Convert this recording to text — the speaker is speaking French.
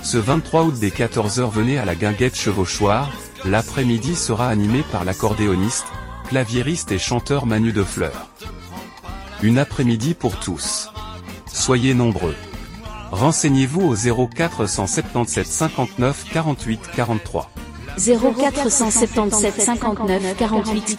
Ce 23 août dès 14 h venez à la Guinguette Chevauchoir, l'après-midi sera animé par l'accordéoniste, claviériste et chanteur Manu Defleur. Une après-midi pour tous. Soyez nombreux. Renseignez-vous au 0477 59 48 43. 0477 59 48